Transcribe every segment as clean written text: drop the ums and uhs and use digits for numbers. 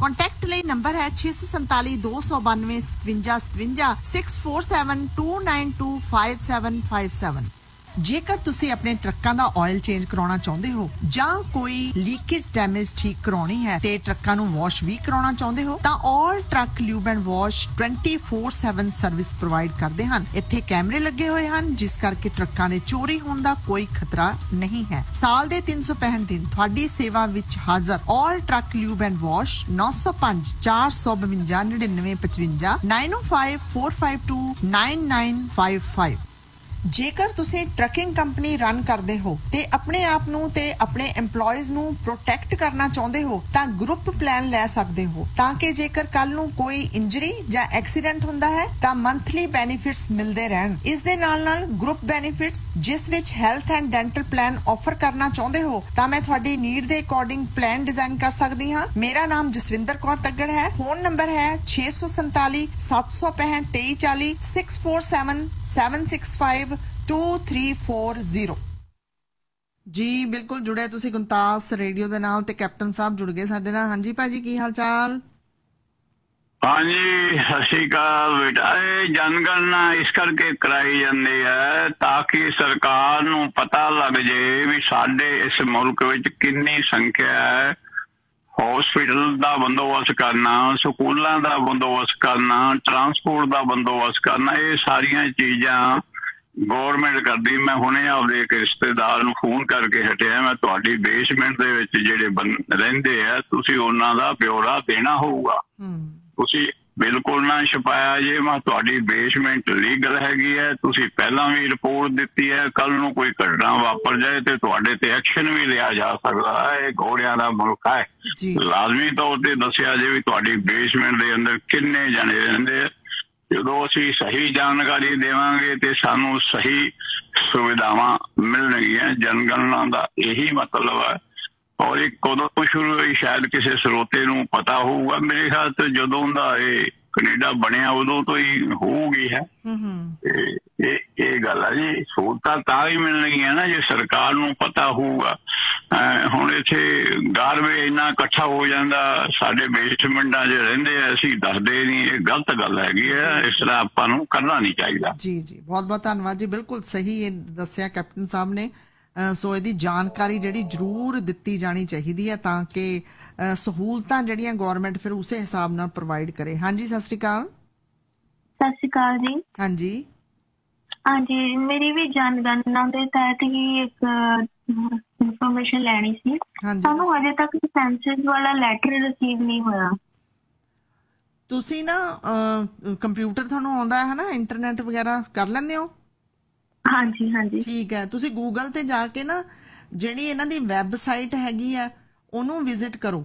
Contact ਲਈ number ਹੈ 647 292 57 647 292 5757। ਜੇਕਰ ਤੁਸੀਂ ਆਪਣੇ ਟਰੱਕਾਂ ਦਾ ਆਇਲ ਚੇਂਜ ਕਰਾਉਣਾ ਚਾਹੁੰਦੇ ਹੋ ਜਾਂ ਕੋਈ ਲੀਕੇਜ ਡੈਮੇਜ ਠੀਕ ਕਰਾਉਣੀ ਹੈ ਤੇ ਟਰੱਕਾਂ ਨੂੰ ਵਾਸ਼ ਵੀ ਕਰਾਉਣਾ ਚਾਹੁੰਦੇ ਹੋ ਤਾਂ ਆਲ truck lube and wash 24/7 service provide ਕਰਦੇ ਹਨ। ਇੱਥੇ ਕੈਮਰੇ ਲੱਗੇ ਹੋਏ ਹਨ ਜਿਸ ਕਰਕੇ ਟਰੱਕਾਂ ਦੇ ਚੋਰੀ ਹੋਣ ਦਾ ਕੋਈ ਖਤਰਾ ਨਹੀਂ ਹੈ। ਸਾਲ ਦੇ 365 ਦਿਨ ਤੁਹਾਡੀ ਸੇਵਾ ਵਿੱਚ ਹਾਜ਼ਰ ਆਲ ਟਰੱਕ ਲਿਊਬ ਐਂਡ ਵਾਸ਼ 905 452 9955 905 452 9955। ਜੇਕਰ ਤੁਸੀਂ ਟਰੱਕਿੰਗ ਕੰਪਨੀ ਰਨ ਕਰਦੇ ਹੋ ਤੇ ਆਪਣੇ ਆਪ ਨੂੰ ਤੇ ਆਪਣੇ EMPLOYEES ਨੂੰ ਪ੍ਰੋਟੈਕਟ ਕਰਨਾ ਚਾਹੁੰਦੇ ਹੋ ਤਾਂ ਗਰੁੱਪ ਪਲਾਨ ਲੈ ਸਕਦੇ ਹੋ ਤਾਂ ਕਿ ਜੇਕਰ ਕੱਲ ਨੂੰ ਕੋਈ ਇੰਜਰੀ ਜਾਂ ਐਕਸੀਡੈਂਟ ਹੁੰਦਾ ਹੈ ਤਾਂ ਮੰਥਲੀ ਬੈਨੀਫਿਟਸ ਮਿਲਦੇ ਰਹਿਣ। ਇਸ ਦੇ ਨਾਲ ਗਰੁੱਪ ਬੈਨੀਫਿਟਸ ਜਿਸ ਵਿੱਚ health and dental plan offer ਕਰਨਾ ਚਾਹੁੰਦੇ ਹੋ ਤਾਂ ਮੈਂ ਤੁਹਾਡੀ ਨੀਡ ਦੇ ਅਕੋਰਡਿੰਗ ਪਲਾਨ ਡਿਜ਼ਾਈਨ ਕਰ ਸਕਦੀ ਹਾਂ। ਮੇਰਾ ਨਾਮ ਜਸਵਿੰਦਰ ਕੌਰ ਤੱਗੜ ਹੈ। ਫੋਨ ਨੰਬਰ ਹੈ 647 765 2340 647 765 2340। ਜੀ ਬਿਲਕੁਲ ਜੁੜੇ ਤੁਸੀਂ ਗੁੰਤਾਸ ਰੇਡੀਓ ਦੇ ਨਾਲ ਤੇ ਕੈਪਟਨ ਸਾਹਿਬ ਜੁੜ ਗਏ ਸਾਡੇ ਨਾਲ। ਹਾਂਜੀ ਭਾਜੀ ਕੀ ਹਾਲ ਚਾਲ? ਹਾਂਜੀ ਸਤਿ ਸ਼੍ਰੀ ਅਕਾਲ ਬੇਟਾ। ਇਹ ਜਨਗਣਨਾ ਇਸ ਕਰਕੇ ਕਰਾਈ ਜਾਂਦੀ ਹੈ ਤਾਂ ਕਿ ਸਰਕਾਰ ਨੂੰ ਪਤਾ ਲੱਗ ਜੇ ਵੀ ਸਾਡੇ ਇਸ ਮੁਲਕ ਵਿੱਚ ਕਿੰਨੀ ਸੰਖਿਆ ਹੈ। ਹਸਪੀਟਲ ਦਾ ਬੰਦੋਬਸਤ ਕਰਨਾ, ਸਕੂਲਾਂ ਦਾ ਬੰਦੋਬਸਤ ਕਰਨਾ, ਟਰਾਂਸਪੋਰਟ ਦਾ ਬੰਦੋਬਸਤ ਕਰਨਾ, ਇਹ ਸਾਰੀਆਂ ਚੀਜ਼ਾਂ ਗੌਰਮੈਂਟ ਕਰਦੀ। ਮੈਂ ਹੁਣੇ ਆਪਦੇ ਇੱਕ ਰਿਸ਼ਤੇਦਾਰ ਨੂੰ ਫੋਨ ਕਰਕੇ ਹਟਿਆ, ਮੈਂ ਤੁਹਾਡੀ ਬੇਸਮੈਂਟ ਦੇ ਵਿੱਚ ਜਿਹੜੇ ਰਹਿੰਦੇ ਆ ਤੁਸੀਂ ਉਹਨਾਂ ਦਾ ਬਿਊਰਾ ਦੇਣਾ ਹੋਊਗਾ। ਤੁਸੀਂ ਬਿਲਕੁਲ ਨਾ ਛਪਾਇਆ ਜੇ। ਮੈਂ ਤੁਹਾਡੀ ਬੇਸਮੈਂਟ ਲੀਗਲ ਹੈਗੀ ਹੈ, ਤੁਸੀਂ ਪਹਿਲਾਂ ਵੀ ਰਿਪੋਰਟ ਦਿੱਤੀ ਹੈ। ਕੱਲ ਨੂੰ ਕੋਈ ਘਟਨਾ ਵਾਪਰ ਜਾਏ ਤੇ ਤੁਹਾਡੇ ਤੇ ਐਕਸ਼ਨ ਵੀ ਲਿਆ ਜਾ ਸਕਦਾ ਹੈ। ਇਹ ਘੋੜਿਆਂ ਦਾ ਮੁਲਕ ਹੈ। ਲਾਜ਼ਮੀ ਤੌਰ ਤੇ ਦੱਸਿਆ ਜੇ ਵੀ ਤੁਹਾਡੀ ਬੇਸਮੈਂਟ ਦੇ ਅੰਦਰ ਕਿੰਨੇ ਜਣੇ ਰਹਿੰਦੇ। ਜਦੋਂ ਅਸੀਂ ਸਹੀ ਜਾਣਕਾਰੀ ਦੇਵਾਂਗੇ ਤੇ ਸਾਨੂੰ ਸਹੀ ਸੁਵਿਧਾਵਾਂ ਮਿਲਣਗੀਆਂ। ਜਨਗਣਨਾ ਦਾ ਇਹੀ ਮਤਲਬ ਹੈ। ਔਰ ਇਹ ਕਦੋਂ ਤੋਂ ਸ਼ੁਰੂ ਹੋਈ ਸ਼ਾਇਦ ਕਿਸੇ ਸਰੋਤੇ ਨੂੰ ਪਤਾ ਹੋਊਗਾ। ਮੇਰੇ ਖਿਆਲ ਤੋਂ ਜਦੋਂ ਦਾ ਇਹ ਕੈਨੇਡਾ ਬਣਿਆ ਉਦੋਂ ਤੋਂ ਹੀ ਹੋਊਗੀ ਹੈ। ਇਹ ਗੱਲ ਹੈ ਜੀ। ਸਹੂਲਤਾਂ ਤਾਂ ਹੀ ਮਿਲਣਗੀਆਂ ਨਾ ਜੇ ਸਰਕਾਰ ਨੂੰ ਪਤਾ ਹੋਊਗਾ। ਹੁਣ ਇੱਥੇ ਗਾਰਬੇਜ ਇੰਨਾ ਇਕੱਠਾ ਹੋ ਜਾਂਦਾ ਸਾਡੇ ਬੇਸਮੈਂਟਾਂ 'ਚ ਰਹਿੰਦੇ ਆ, ਅਸੀਂ ਦੱਸਦੇ ਨਹੀਂ। ਇਹ ਗਲਤ ਗੱਲ ਹੈਗੀ ਹੈ। ਇਸ ਤਰ੍ਹਾਂ ਆਪਾਂ ਨੂੰ ਕਰਨਾ ਨਹੀਂ ਚਾਹੀਦਾ। ਜੀ ਜੀ ਬਹੁਤ ਬਹੁਤ ਧੰਨਵਾਦ ਜੀ। ਬਿਲਕੁਲ ਸਹੀ ਇਹ ਦੱਸਿਆ ਕੈਪਟਨ ਸਾਹਿਬ ਨੇ। ਸੋ ਇਹਦੀ ਜਾਣਕਾਰੀ ਜਿਹੜੀ ਜ਼ਰੂਰ ਦਿੱਤੀ ਜਾਣੀ ਚਾਹੀਦੀ ਹੈ ਤਾਂ ਕਿ ਸਹੂਲਤਾਂ ਜਿਹੜੀਆਂ ਗੌਰਮੈਂਟ ਫਿਰ ਉਸੇ ਹਿਸਾਬ ਨਾਲ ਪ੍ਰੋਵਾਈਡ ਕਰੇ। ਹਾਂਜੀ ਸਤਿ ਸ਼੍ਰੀ ਅਕਾਲ। ਸਤਿ ਸ਼੍ਰੀ ਅਕਾਲ ਜੀ। ਹਾਂਜੀ ਹਾਂਜੀ ਮੇਰੀ ਵੀ ਜਨਗਣਨਾ ਦੇ ਤਹਿਤ ਹੀ ਇੱਕ ਇਨਫੋਰਮੇਸ਼ਨ ਲੈਣੀ ਸੀ। ਸਾਨੂੰ ਅਜੇ ਤੱਕ ਸੈਂਸਸ ਵਾਲਾ ਲੈਟਰ ਰਿਸੀਵ ਨਹੀਂ ਹੋਇਆ। ਤੁਸੀਂ ਨਾ ਕੰਪਿਊਟਰ ਤੁਹਾਨੂੰ ਆਉਂਦਾ ਹੈ ਨਾ, ਇੰਟਰਨੈਟ ਵਗੈਰਾ ਕਰ ਲੈਂਦੇ ਹੋ? ਹਾਂਜੀ ਹਾਂਜੀ ਠੀਕ ਹੈ। ਤੁਸੀਂ ਗੂਗਲ ਤੇ ਜਾ ਕੇ ਨਾ ਜਿਹੜੀ ਇਹਨਾਂ ਦੀ ਵੈਬਸਾਈਟ ਹੈਗੀ ਆ ਉਹਨੂੰ ਵਿਜ਼ਿਟ ਕਰੋ।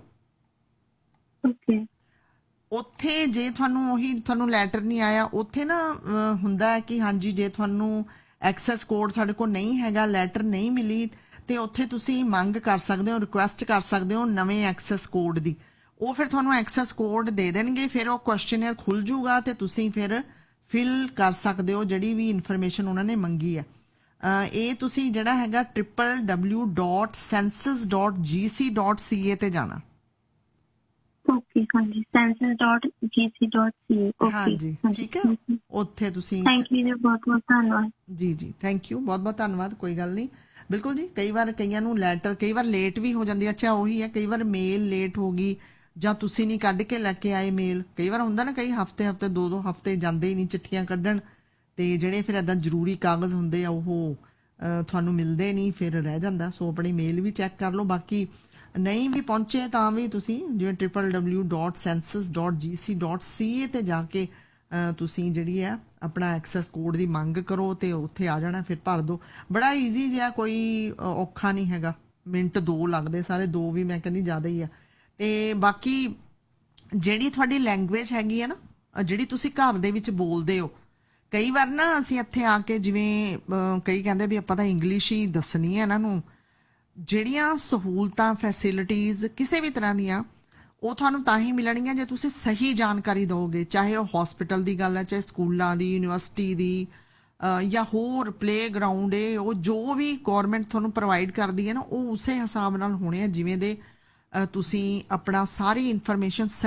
ਓਕੇ। ਉੱਥੇ ਜੇ ਤੁਹਾਨੂੰ ਲੈਟਰ ਨਹੀਂ ਆਇਆ ਉੱਥੇ ਨਾ ਹੁੰਦਾ ਹੈ ਕਿ ਹਾਂਜੀ ਜੇ ਤੁਹਾਨੂੰ ਐਕਸੈਸ ਕੋਡ ਤੁਹਾਡੇ ਕੋਲ ਨਹੀਂ ਹੈਗਾ, ਲੈਟਰ ਨਹੀਂ ਮਿਲੀ ਤੇ ਉੱਥੇ ਤੁਸੀਂ ਮੰਗ ਕਰ ਸਕਦੇ ਹੋ, ਰਿਕੁਐਸਟ ਕਰ ਸਕਦੇ ਹੋ ਨਵੇਂ ਐਕਸੈਸ ਕੋਡ ਦੀ। ਉਹ ਫਿਰ ਤੁਹਾਨੂੰ ਐਕਸੈਸ ਕੋਡ ਦੇ ਦੇਣਗੇ। ਫਿਰ ਉਹ ਕੁਐਸਚਨਰ ਖੁੱਲ ਜੂਗਾ ਤੇ ਤੁਸੀਂ ਫਿਰ ਫਿਲ ਕਰ ਸਕਦੇ ਹੋ ਜਿਹੜੀ ਵੀ ਇਨਫੋਰਮੇਸ਼ਨ ਉਹਨਾਂ ਨੇ ਮੰਗੀ ਹੈ। ਇਹ ਤੁਸੀਂ ਜਿਹੜਾ ਹੈਗਾ www.census.gc.ca ਤੇ ਜਾਣਾ। ਓਕੇ ਹਾਂਜੀ census.gc.ca। ਹਾਂਜੀ ਠੀਕ ਹੈ। ਉੱਥੇ ਤੁਸੀਂ ਥੈਂਕ ਯੂ ਜੀ, ਬਹੁਤ ਬਹੁਤ ਧੰਨਵਾਦ। ਜੀ ਜੀ ਥੈਂਕ ਯੂ, ਬਹੁਤ ਬਹੁਤ ਧੰਨਵਾਦ। ਕੋਈ ਗੱਲ ਨਹੀਂ। ਬਿਲਕੁਲ ਜੀ। ਕਈ ਵਾਰ ਕਈਆਂ ਨੂੰ ਲੈਟਰ ਕਈ ਵਾਰ ਲੇਟ ਵੀ ਹੋ ਜਾਂਦੀ। ਅੱਛਾ ਉਹੀ ਹੈ, ਕਈ ਵਾਰ ਮੇਲ ਲੇਟ ਹੋ ਗਈ ਜਾਂ ਤੁਸੀਂ ਨਹੀਂ ਕੱਢ ਕੇ ਲੈ ਕੇ ਆਏ ਮੇਲ। ਕਈ ਵਾਰ ਹੁੰਦਾ ਨਾ ਕਈ ਹਫ਼ਤੇ 2 ਹਫ਼ਤੇ ਜਾਂਦੇ ਹੀ ਨਹੀਂ ਚਿੱਠੀਆਂ ਕੱਢਣ ਤੇ ਜਿਹੜੇ ਫਿਰ ਏਦਾਂ ਜ਼ਰੂਰੀ ਕਾਗਜ਼ ਹੁੰਦੇ ਆ ਉਹ ਤੁਹਾਨੂੰ ਮਿਲਦੇ ਨਹੀਂ, ਫਿਰ ਰਹਿ ਜਾਂਦਾ। ਸੋ ਆਪਣੀ ਮੇਲ ਵੀ ਚੈੱਕ ਕਰ ਲਓ। ਬਾਕੀ ਨਹੀਂ ਵੀ ਪਹੁੰਚੇ ਤਾਂ ਵੀ ਤੁਸੀਂ ਜਿਵੇਂ www.census.gc.ca ਤੇ ਜਾ ਕੇ ਤੁਸੀਂ ਜਿਹੜੀ ਆ ਆਪਣਾ ਐਕਸੈਸ ਕੋਡ ਦੀ ਮੰਗ ਕਰੋ ਤੇ ਉੱਥੇ ਆ ਜਾਣਾ। ਫਿਰ ਭਰ ਦਿਓ। ਬੜਾ ਈਜ਼ੀ ਜਿਹਾ, ਕੋਈ ਔਖਾ ਨਹੀਂ ਹੈਗਾ। ਮਿੰਟ 2 ਲੱਗਦੇ, ਸਾਰੇ 2 ਵੀ ਮੈਂ ਕਹਿੰਦੀ ਜ਼ਿਆਦਾ ਹੀ ਆ। ਤੇ ਬਾਕੀ ਜਿਹੜੀ ਤੁਹਾਡੀ ਲੈਂਗੁਏਜ ਹੈਗੀ ਹੈ ਨਾ, ਜਿਹੜੀ ਤੁਸੀਂ ਘਰ ਦੇ ਵਿੱਚ ਬੋਲਦੇ ਹੋ, ਕਈ ਵਾਰ ਨਾ ਅਸੀਂ ਇੱਥੇ ਆ ਕੇ ਜਿਵੇਂ ਕਈ ਕਹਿੰਦੇ ਵੀ ਆਪਾਂ ਤਾਂ ਇੰਗਲਿਸ਼ ਹੀ ਦੱਸਣੀ ਹੈ ਇਹਨਾਂ ਨੂੰ। ਜਿਹੜੀਆਂ ਸਹੂਲਤਾਂ ਫੈਸਿਲਿਟੀਜ਼ ਕਿਸੇ ਵੀ ਤਰ੍ਹਾਂ ਦੀਆਂ ਉਹ ਤੁਹਾਨੂੰ ਤਾਂ ਹੀ ਮਿਲਣਗੀਆਂ ਜੇ ਤੁਸੀਂ ਸਹੀ ਜਾਣਕਾਰੀ ਦਿਓਗੇ। ਚਾਹੇ ਉਹ ਹਸਪੀਟਲ ਦੀ ਗੱਲ ਹੈ, ਚਾਹੇ ਸਕੂਲਾਂ ਦੀ, ਯੂਨੀਵਰਸਿਟੀ ਦੀ ਜਾਂ ਹੋਰ ਪਲੇ ਗਰਾਊਂਡ ਹੈ, ਉਹ ਜੋ ਵੀ ਗੌਰਮੈਂਟ ਤੁਹਾਨੂੰ ਪ੍ਰੋਵਾਈਡ ਕਰਦੀ ਹੈ ਨਾ ਉਹ ਉਸੇ ਹਿਸਾਬ ਨਾਲ ਹੋਣੇ ਆ ਜਿਵੇਂ ਦੇ ਤੁਸੀਂ ਆਪਣਾ ਸਾਰੀ ਇਨਫੋਰਮੇਸ਼ਨ